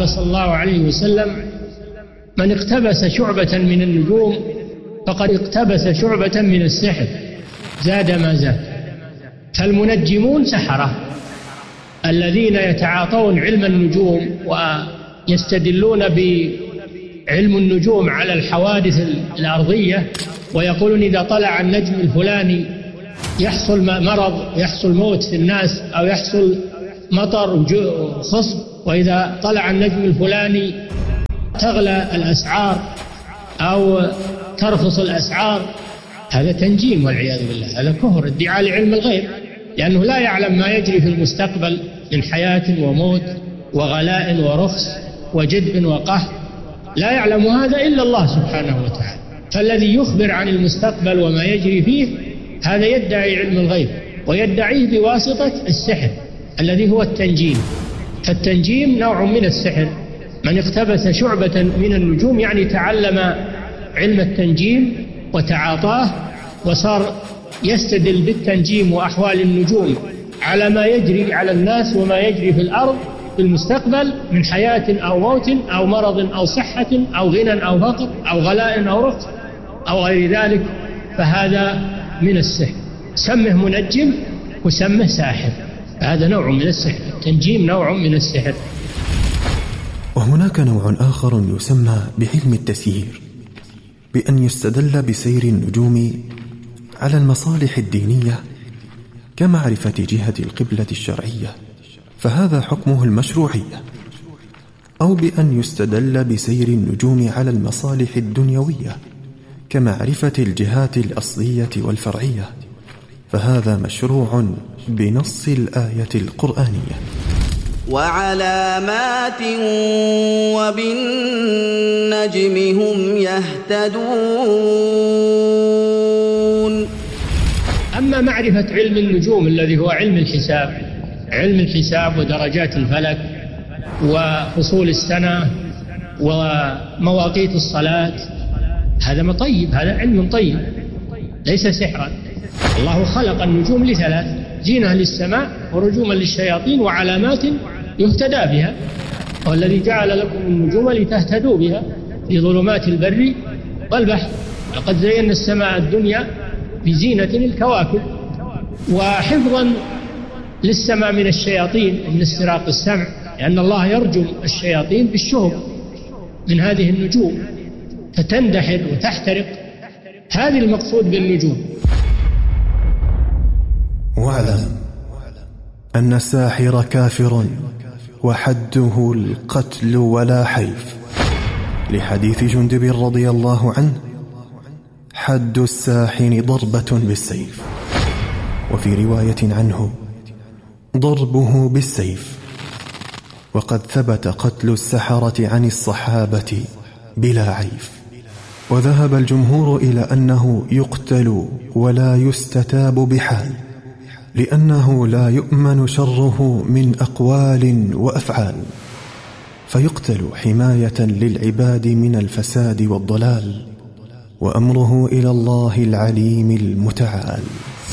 قال صلى الله عليه وسلم: من اقتبس شعبة من النجوم فقد اقتبس شعبة من السحر زاد ما زاد. فالمنجمون سحرة الذين يتعاطون علم النجوم ويستدلون بعلم النجوم على الحوادث الأرضية، ويقولون إذا طلع النجم الفلاني يحصل مرض، يحصل موت في الناس، أو يحصل مطر وخصب، وإذا طلع النجم الفلاني تغلى الأسعار أو ترخص الأسعار. هذا تنجيم والعياذ بالله، هذا كفر، ادعاء لعلم الغيب، لأنه لا يعلم ما يجري في المستقبل من حياة وموت وغلاء ورخص وجدب وقهر، لا يعلم هذا إلا الله سبحانه وتعالى. فالذي يخبر عن المستقبل وما يجري فيه هذا يدعي علم الغيب، ويدعيه بواسطة السحر الذي هو التنجيم. فالتنجيم نوع من السحر. من اقتبس شعبة من النجوم يعني تعلم علم التنجيم وتعاطاه، وصار يستدل بالتنجيم وأحوال النجوم على ما يجري على الناس وما يجري في الأرض في المستقبل من حياة أو موت أو مرض أو صحة أو غنى أو فقر أو غلاء أو رخص أو غير ذلك. فهذا من السحر، سمه منجم وسمه ساحر، هذا نوع من السحر. التنجيم نوع من السحر. وهناك نوع آخر يسمى بعلم التسيير، بأن يستدل بسير النجوم على المصالح الدينية كمعرفة جهة القبلة الشرعية، فهذا حكمه المشروعية، أو بأن يستدل بسير النجوم على المصالح الدنيوية كمعرفة الجهات الأصلية والفرعية، فهذا مشروع بنص الآية القرآنية. وعلامات وبالنجم هم يهتدون. أما معرفة علم النجوم الذي هو علم الحساب ودرجات الفلك وفصول السنة ومواقيت الصلاة، هذا مطيب، هذا علم طيب ليس سحرا. الله خلق النجوم لثلاث: زينة للسماء ورجوما للشياطين وعلامات يهتدى بها، والذي جعل لكم النجوم لتهتدوا بها في ظلمات البر والبحر. لقد زينا السماء الدنيا بزينة الكواكب، وحفظا للسماء من الشياطين ومن استراق السمع، لأن الله يرجم الشياطين بالشهب من هذه النجوم فتندحر وتحترق. هذه المقصود بالنجوم. واعلم أن الساحر كافر وحده القتل ولا حيف، لحديث جندب رضي الله عنه: حد الساحر ضربة بالسيف. وفي رواية عنه: ضربه بالسيف. وقد ثبت قتل السحرة عن الصحابة بلا عيف. وذهب الجمهور إلى أنه يقتل ولا يستتاب بحال، لأنه لا يؤمن شره من أقوال وأفعال، فيقتل حماية للعباد من الفساد والضلال، وأمره إلى الله العليم المتعال.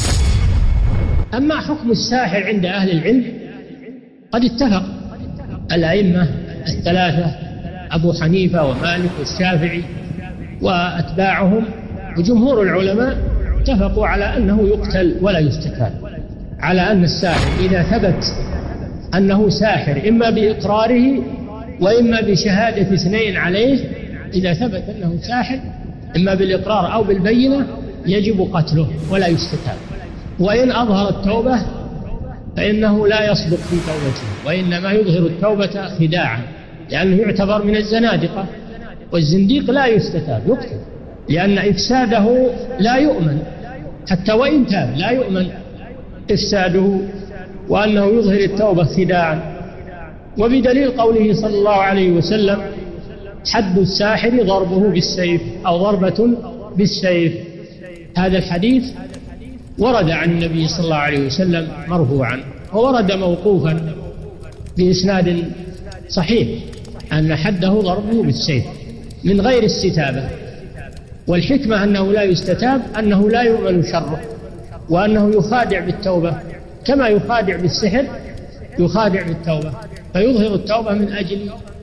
أما حكم الساحر عند أهل العلم قد اتفق الأئمة الثلاثة أبو حنيفة ومالك والشافعي وأتباعهم وجمهور العلماء اتفقوا على أنه يقتل ولا يستتاب، على أن الساحر إذا ثبت أنه ساحر إما بإقراره وإما بشهادة اثنين عليه، إذا ثبت أنه ساحر إما بالإقرار أو بالبينة يجب قتله ولا يستتاب. وإن أظهر التوبة فإنه لا يصدق في توبته، وإنما يظهر التوبة خداعا، لأنه يعتبر من الزنادقة، والزنديق لا يستتاب، يقتل، لأن إفساده لا يؤمن، حتى وإن تاب لا يؤمن إفساده، وأنه يظهر التوبة خداعا. وبدليل قوله صلى الله عليه وسلم: حد الساحر ضربه بالسيف أو ضربة بالسيف. هذا الحديث ورد عن النبي صلى الله عليه وسلم مرفوعا، وورد موقوفا بإسناد صحيح أن حده ضربه بالسيف من غير استتابة. والحكمة أنه لا يستتاب أنه لا يؤمن شره، وأنه يخادع بالتوبة كما يخادع بالسحر، يخادع بالتوبة، فيظهر التوبة من أجل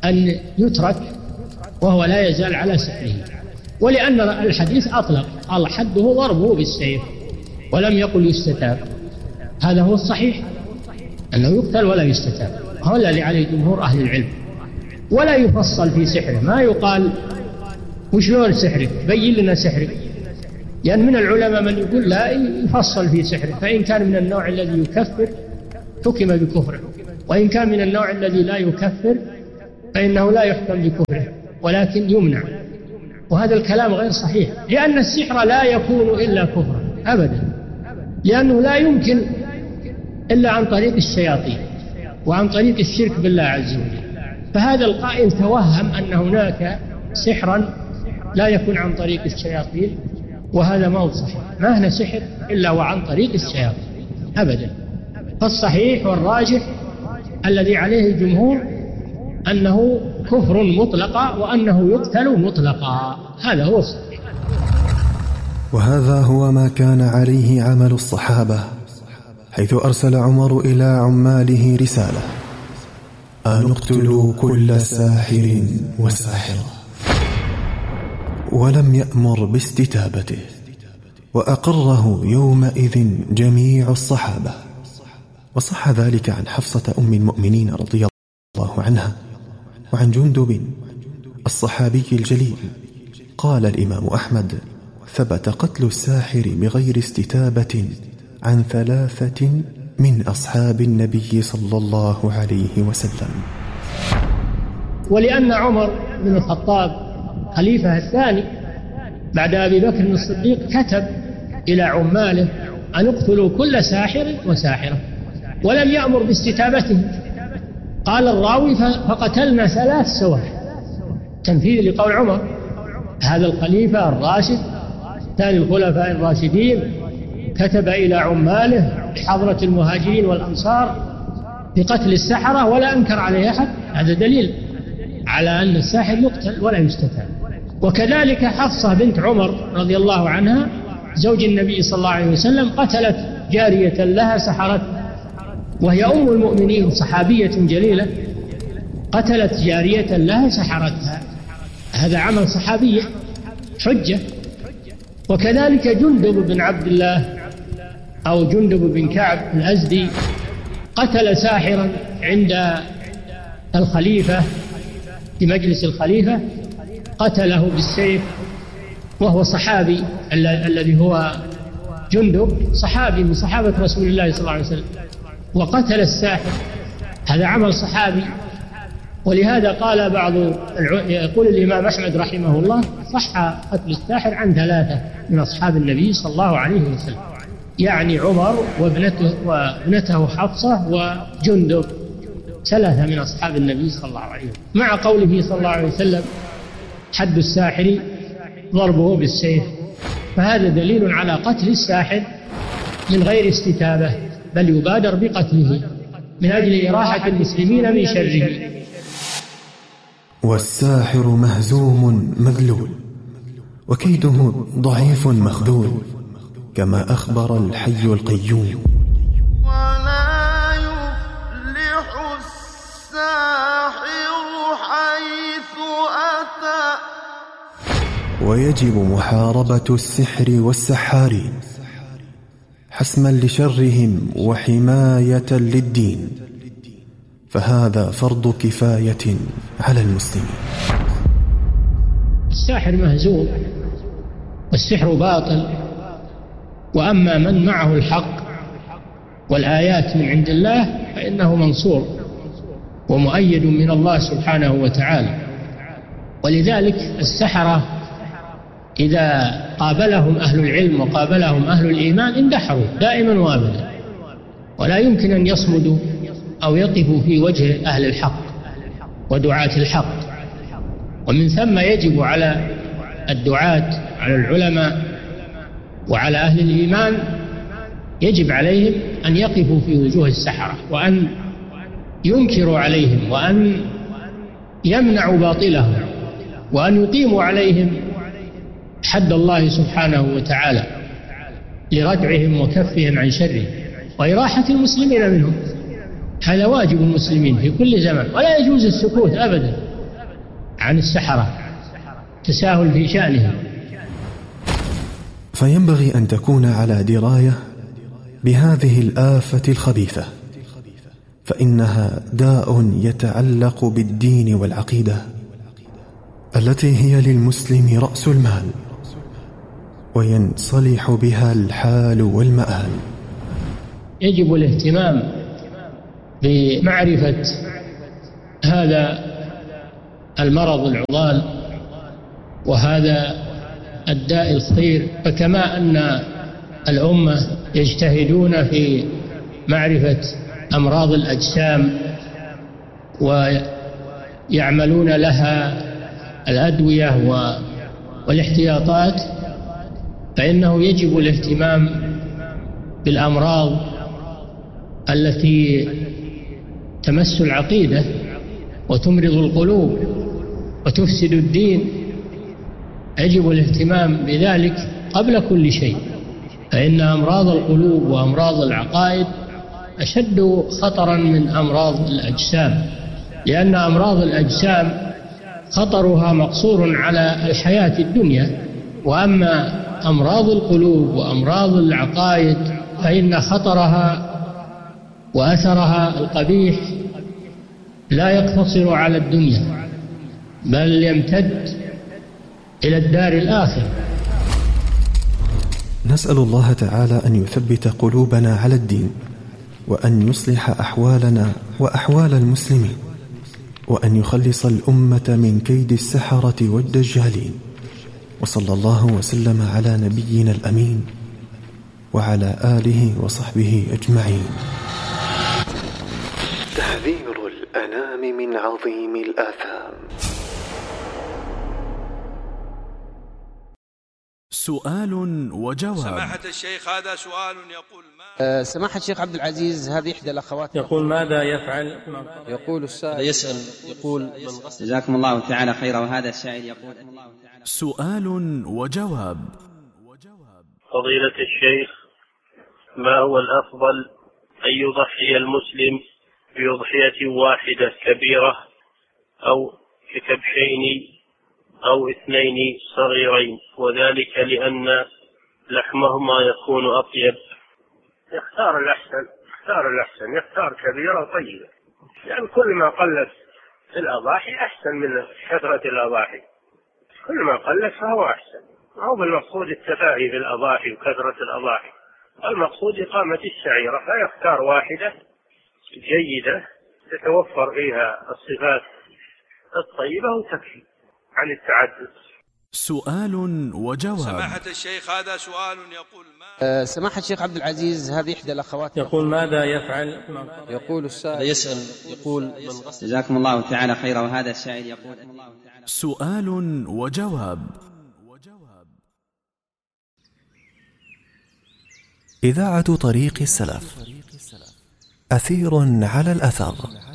أن يترك وهو لا يزال على سحره، ولأن الحديث أطلق، قال حده ضربه بالسيف ولم يقل يستتاب. هذا هو الصحيح، أنه يقتل ولا يستتاب، هذا اللي عليه جمهور أهل العلم. ولا يفصل في سحره، ما يقال وشلون سحرك، بين لنا سحرك، لأن من العلماء من يقول لا يفصل في سحره، فإن كان من النوع الذي يكفر حكم بكفره، وإن كان من النوع الذي لا يكفر فإنه لا يحكم بكفره ولكن يمنع. وهذا الكلام غير صحيح، لأن السحر لا يكون إلا كفرا أبدا، لأنه لا يمكن إلا عن طريق الشياطين وعن طريق الشرك بالله عز وجل. فهذا القائل توهم أن هناك سحرا لا يكون عن طريق الشياطين، وهذا ما هو صحيح، ما هنا سحر إلا وعن طريق الشياطين أبدا. فالصحيح والراجح الذي عليه الجمهور أنه كفر مطلقا وأنه يقتل مطلقا، هذا هو الصحيح. وهذا هو ما كان عليه عمل الصحابة، حيث أرسل عمر إلى عماله رسالة: أن اقتلوا كل ساحر وساحرة، ولم يأمر باستتابته، وأقره يومئذ جميع الصحابة. وصح ذلك عن حفصة أم المؤمنين رضي الله عنها، وعن جندب الصحابي الجليل. قال الإمام أحمد: ثبت قتل الساحر بغير استتابة عن 3 من أصحاب النبي صلى الله عليه وسلم. ولأن عمر بن الخطاب خليفة الثاني بعد أبي بكر الصديق كتب إلى عماله أن اقتلوا كل ساحر وساحرة، ولم يأمر باستتابته. قال الراوي: فقتلنا 3 سواحر، تنفيذ لقول عمر، هذا الخليفة الراشد ثاني الخلفاء الراشدين، كتب إلى عماله بحضرة المهاجرين والأنصار بقتل السحرة ولا أنكر عليه أحد. هذا دليل على أن الساحر يقتل ولا يستتاب. وكذلك حفصة بنت عمر رضي الله عنها زوج النبي صلى الله عليه وسلم قتلت جارية لها سحرتها، وهي أم المؤمنين صحابية جليلة، قتلت جارية لها سحرتها، هذا عمل صحابية حجة. وكذلك جندب بن عبد الله أو جندب بن كعب الأزدي قتل ساحرا عند الخليفة في مجلس الخليفة، قتله بالسيف، وهو صحابي الذي هو جندب، صحابي من صحابة رسول الله صلى الله عليه وسلم، وقتل الساحر، هذا عمل صحابي. ولهذا قال يقول الإمام أحمد رحمه الله: صح قتل الساحر عن 3 من أصحاب النبي صلى الله عليه وسلم، يعني عمر وابنته حفصة وجندب، 3 من أصحاب النبي صلى الله عليه وسلم، مع قوله صلى الله عليه وسلم: حد الساحر ضربه بالسيف. فهذا دليل على قتل الساحر من غير استتابة، بل يبادر بقتله من أجل إراحة المسلمين من شره. والساحر مهزوم مذلول، وكيده ضعيف مخذول، كما أخبر الحي القيوم. ولا يفلح الساحر حيث أتى. ويجب محاربة السحر والسحارين حسما لشرهم وحماية للدين، فهذا فرض كفاية على المسلمين. الساحر مهزوم والسحر باطل، وأما من معه الحق والآيات من عند الله فإنه منصور ومؤيد من الله سبحانه وتعالى. ولذلك السحرة إذا قابلهم أهل العلم وقابلهم أهل الإيمان اندحروا دائما وابدا، ولا يمكن أن يصمدوا أو يقفوا في وجه أهل الحق ودعاة الحق. ومن ثم يجب على الدعاة، على العلماء وعلى أهل الإيمان، يجب عليهم أن يقفوا في وجوه السحرة، وأن ينكروا عليهم، وأن يمنعوا باطلهم، وأن يقيموا عليهم حد الله سبحانه وتعالى لردعهم وكفهم عن شره وإراحة المسلمين منهم. هذا واجب المسلمين في كل زمان، ولا يجوز السكوت أبدا عن السحرة، تساهل في شأنهم. فينبغي أن تكون على دراية بهذه الآفة الخبيثة، فإنها داء يتعلق بالدين والعقيدة التي هي للمسلم رأس المال، وينصلح بها الحال والمآل. يجب الاهتمام بمعرفة هذا المرض العضال وهذا الداء الخطير، فكما أن الأمة يجتهدون في معرفة أمراض الأجسام ويعملون لها الأدوية والاحتياطات، فإنه يجب الاهتمام بالأمراض التي تمس العقيدة وتمرض القلوب وتفسد الدين. يجب الاهتمام بذلك قبل كل شيء، فإن أمراض القلوب وأمراض العقائد أشد خطرا من أمراض الأجسام، لأن أمراض الأجسام خطرها مقصور على الحياة الدنيا، وأما أمراض القلوب وأمراض العقائد فإن خطرها وأثرها القبيح لا يقتصر على الدنيا بل يمتد إلى الدار الآخرة. نسأل الله تعالى أن يثبت قلوبنا على الدين، وأن يصلح أحوالنا وأحوال المسلمين، وأن يخلص الأمة من كيد السحرة والدجالين. وصلى الله وسلم على نبينا الأمين وعلى آله وصحبه أجمعين. تحذير الأنام من عظيم الآثام. سؤال وجواب. سماحة الشيخ، هذا سؤال يقول سماحة الشيخ عبد العزيز، هذه إحدى الأخوات يقول ماذا يفعل؟ يقول السائل يسأل يقول جزاكم الله تعالى خيرا. وهذا السائل يقول سؤال وجواب. فضيلة الشيخ، ما هو الأفضل، أن يضحي المسلم بأضحية واحدة كبيرة أو ككبشين أو 2 صغيرين، وذلك لأن لحمهما يكون أطيب؟ يختار الأحسن، يختار كبيرة طيبة، يعني كل ما قلت الأضاحي أحسن من كثرة الأضاحي، كل ما قلت فهو أحسن. هو بالمقصود التفاهي بالأضاحي وكثرة الأضاحي، المقصود إقامة الشعيرة، فيختار واحدة جيدة تتوفر فيها الصفات الطيبة وتكفي عن التعدد. سؤال وجواب. سماحة الشيخ، هذا سؤال يقول سماحة الشيخ عبد العزيز، هذه إحدى الأخوات يقول ماذا يفعل؟ يقول السائل يسأل يقول جزاكم الله تعالى خيرا. وهذا السائل يقول سؤال وجواب. إذاعة طريق السلف، أثير على الأثر.